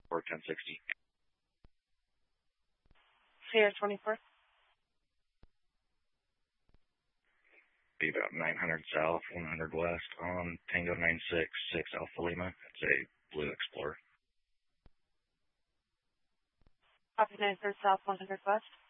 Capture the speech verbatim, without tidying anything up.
or ten sixty. Sierra twenty-four. Be about nine hundred south, one hundred west on Tango nine six six Alpha Lima. It's a Blue Explorer. Copy nine hundred south, one hundred west.